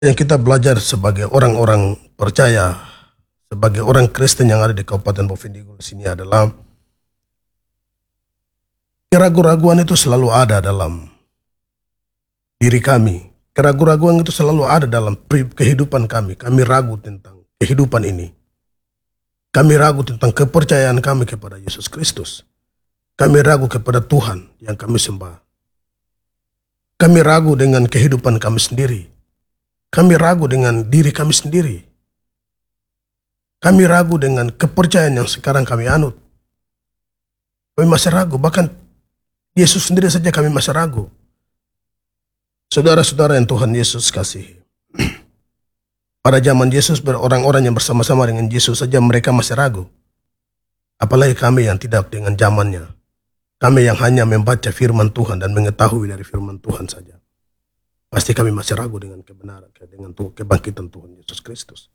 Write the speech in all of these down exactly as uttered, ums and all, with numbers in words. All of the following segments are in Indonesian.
yang kita belajar sebagai orang-orang percaya, sebagai orang Kristen yang ada di Kabupaten Bovendigul sini adalah keraguan-keraguan itu selalu ada dalam diri kami. Keraguan-keraguan itu selalu ada dalam kehidupan kami. Kami ragu tentang kehidupan ini. Kami ragu tentang kepercayaan kami kepada Yesus Kristus. Kami ragu kepada Tuhan yang kami sembah. Kami ragu dengan kehidupan kami sendiri. Kami ragu dengan diri kami sendiri. Kami ragu dengan kepercayaan yang sekarang kami anut. Kami masih ragu, bahkan Yesus sendiri saja kami masih ragu. Saudara-saudara yang Tuhan Yesus kasihi, pada zaman Yesus, orang-orang yang bersama-sama dengan Yesus saja mereka masih ragu. Apalagi kami yang tidak dengan zamannya. Kami yang hanya membaca firman Tuhan dan mengetahui dari firman Tuhan saja. Pasti kami masih ragu dengan kebenaran, dengan kebangkitan Tuhan Yesus Kristus.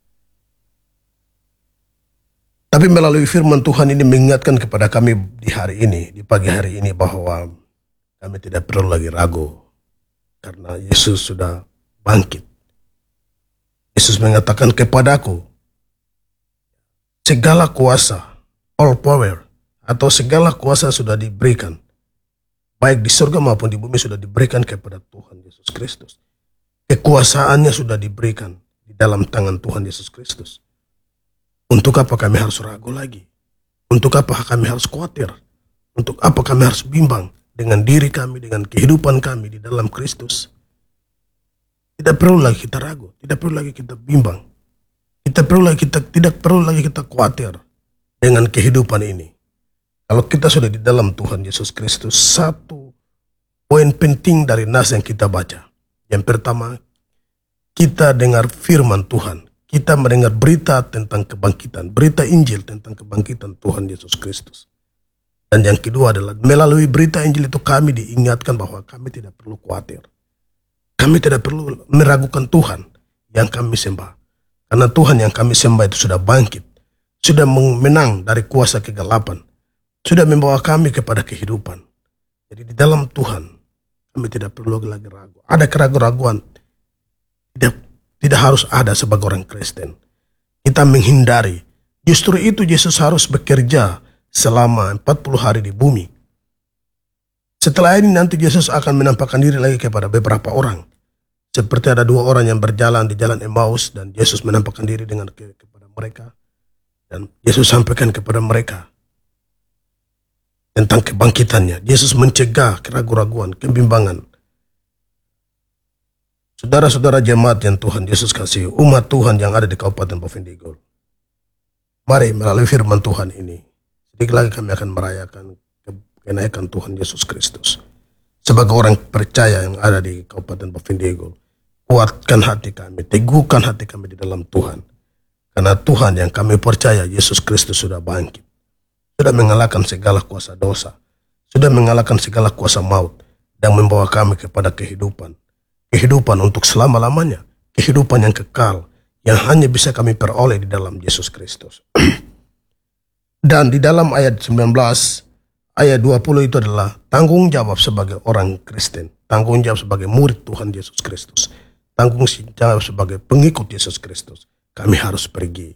Tapi melalui firman Tuhan ini mengingatkan kepada kami di hari ini, di pagi hari ini, bahwa kami tidak perlu lagi ragu. Karena Yesus sudah bangkit. Yesus mengatakan kepadaku, segala kuasa, all power, atau segala kuasa sudah diberikan. Baik di surga maupun di bumi sudah diberikan kepada Tuhan Yesus Kristus. Kekuasaannya sudah diberikan di dalam tangan Tuhan Yesus Kristus. Untuk apa kami harus ragu lagi? Untuk apa kami harus khawatir? Untuk apa kami harus bimbang dengan diri kami, dengan kehidupan kami di dalam Kristus? Tidak perlu lagi kita ragu, tidak perlu lagi kita bimbang. Kita perlu lagi kita tidak perlu lagi kita khawatir dengan kehidupan ini. Kalau kita sudah di dalam Tuhan Yesus Kristus, satu poin penting dari nas yang kita baca. Yang pertama, kita dengar firman Tuhan. Kita mendengar berita tentang kebangkitan, berita Injil tentang kebangkitan Tuhan Yesus Kristus. Dan yang kedua adalah melalui berita Injil itu kami diingatkan bahwa kami tidak perlu khawatir. Kami tidak perlu meragukan Tuhan yang kami sembah. Karena Tuhan yang kami sembah itu sudah bangkit. Sudah menang dari kuasa kegelapan. Sudah membawa kami kepada kehidupan. Jadi di dalam Tuhan kami tidak perlu lagi ragu. Ada keraguan-keraguan. Tidak, tidak harus ada sebagai orang Kristen. Kita menghindari. Justru itu Yesus harus bekerja selama empat puluh hari di bumi. Setelah ini nanti Yesus akan menampakkan diri lagi kepada beberapa orang. Seperti ada dua orang yang berjalan di jalan Emmaus dan Yesus menampakkan diri dengan ke kepada mereka. Dan Yesus sampaikan kepada mereka tentang kebangkitannya. Yesus mencegah keraguan-raguan, kebimbangan. Saudara-saudara jemaat yang Tuhan Yesus kasih, umat Tuhan yang ada di Kabupaten Bovendigul. Mari melalui firman Tuhan ini, sedikit lagi kami akan merayakan kenaikan Tuhan Yesus Kristus. Sebagai orang percaya yang ada di Kabupaten Bovendigul, kuatkan hati kami, teguhkan hati kami di dalam Tuhan. Karena Tuhan yang kami percaya, Yesus Kristus sudah bangkit. Sudah mengalahkan segala kuasa dosa. Sudah mengalahkan segala kuasa maut. Dan membawa kami kepada kehidupan. Kehidupan untuk selama-lamanya. Kehidupan yang kekal. Yang hanya bisa kami peroleh di dalam Yesus Kristus. Dan di dalam ayat sembilan belas, ayat dua puluh itu adalah tanggung jawab sebagai orang Kristen. Tanggung jawab sebagai murid Tuhan Yesus Kristus. Tanggung jawab sebagai pengikut Yesus Kristus. Kami harus pergi.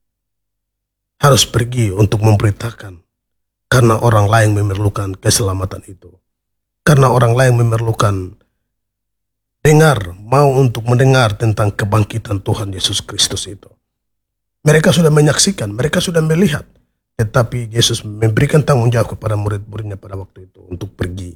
Harus pergi untuk memberitakan. Karena orang lain memerlukan keselamatan itu. Karena orang lain memerlukan dengar, mau untuk mendengar tentang kebangkitan Tuhan Yesus Kristus itu. Mereka sudah menyaksikan, mereka sudah melihat. Tetapi Yesus memberikan tanggung jawab kepada murid-muridnya pada waktu itu untuk pergi.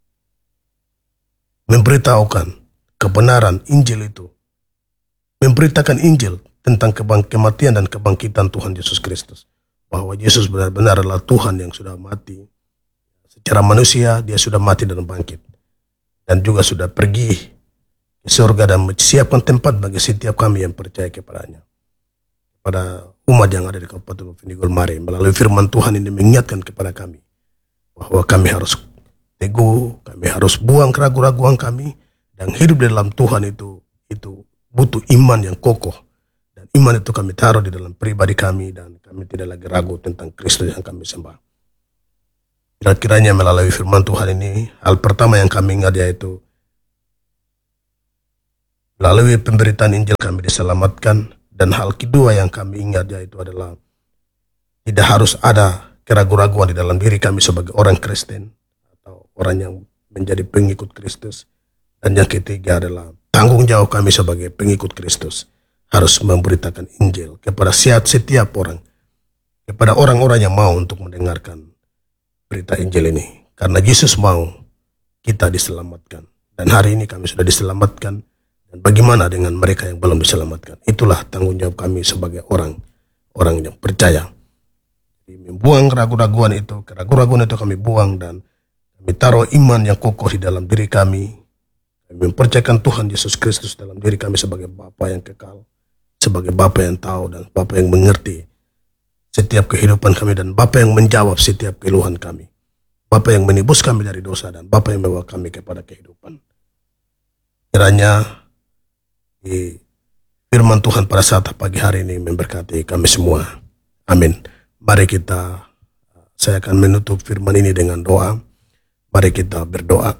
Memberitahukan kebenaran Injil itu. Memberitakan Injil tentang kematian dan kebangkitan Tuhan Yesus Kristus. Bahwa Yesus benar-benar adalah Tuhan yang sudah mati. Secara manusia dia sudah mati dan bangkit. Dan juga sudah pergi ke surga dan menyiapkan tempat bagi setiap kami yang percaya kepadanya. Pada umat yang ada di Kabupaten Bovendigul, mari melalui firman Tuhan ini mengingatkan kepada kami. Bahwa kami harus teguh, kami harus buang keraguan-keraguan kami. Dan hidup di dalam Tuhan itu, itu butuh iman yang kokoh. Dan iman itu kami taruh di dalam pribadi kami dan kami tidak lagi ragu tentang Kristus yang kami sembah. Kira-kiranya melalui firman Tuhan ini, hal pertama yang kami ingat yaitu Melalui pemberitaan Injil kami diselamatkan, dan hal kedua yang kami ingat yaitu adalah tidak harus ada keraguan-raguan di dalam diri kami sebagai orang Kristen atau orang yang menjadi pengikut Kristus. Dan yang ketiga adalah tanggung jawab kami sebagai pengikut Kristus harus memberitakan Injil kepada setiap orang, kepada orang-orang yang mau untuk mendengarkan berita Injil ini. Karena Yesus mau kita diselamatkan. Dan hari ini kami sudah diselamatkan. Dan bagaimana dengan mereka yang belum diselamatkan? Itulah tanggung jawab kami sebagai orang orang yang percaya. Jadi, membuang keraguan-raguan itu, keraguan-raguan itu kami buang dan kami taruh iman yang kokoh di dalam diri kami. Kami mempercayakan Tuhan Yesus Kristus dalam diri kami sebagai Bapa yang kekal, sebagai Bapa yang tahu dan Bapa yang mengerti setiap kehidupan kami, dan Bapa yang menjawab setiap keluhan kami, Bapa yang menebus kami dari dosa, dan Bapa yang membawa kami kepada kehidupan. Kiranya di firman Tuhan pada saat pagi hari ini memberkati kami semua. Amin. Mari kita, saya akan menutup firman ini dengan doa. Mari kita berdoa.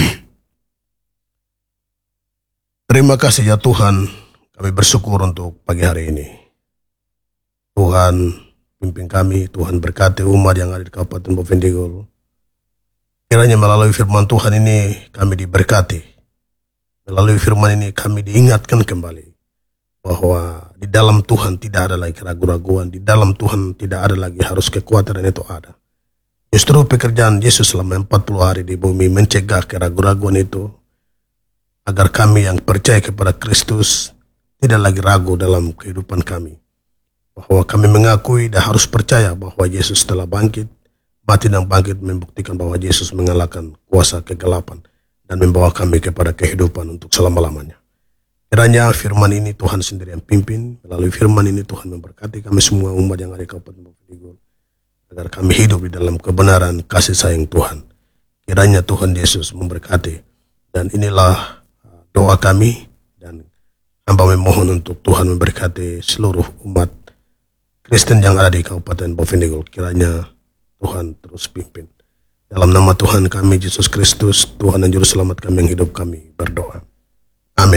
Terima kasih ya Tuhan, kami bersyukur untuk pagi hari ini. Tuhan pimpin kami, Tuhan berkati umat yang ada di Kabupaten Bovendigul. Kiranya melalui firman Tuhan ini kami diberkati. Melalui firman ini kami diingatkan kembali bahwa di dalam Tuhan tidak ada lagi keraguan-raguan, di dalam Tuhan tidak ada lagi harus kekuatan itu ada. Justru pekerjaan Yesus selama empat puluh hari di bumi mencegah keraguan-raguan itu, agar kami yang percaya kepada Kristus tidak lagi ragu dalam kehidupan kami. Bahwa kami mengakui dan harus percaya bahwa Yesus telah bangkit, mati dan bangkit membuktikan bahwa Yesus mengalahkan kuasa kegelapan dan membawa kami kepada kehidupan untuk selama-lamanya. Kiranya firman ini Tuhan sendiri yang pimpin. Melalui firman ini Tuhan memberkati kami semua umat yang ada di Kabupaten Bovendigul, agar kami hidup di dalam kebenaran kasih sayang Tuhan. Kiranya Tuhan Yesus memberkati. Dan inilah doa kami, dan hamba memohon untuk Tuhan memberkati seluruh umat Kristen yang ada di Kabupaten Bovendigul. Kiranya Tuhan terus pimpin. Dalam nama Tuhan kami Yesus Kristus, Tuhan dan Juru Selamat kami yang hidup kami, berdoa.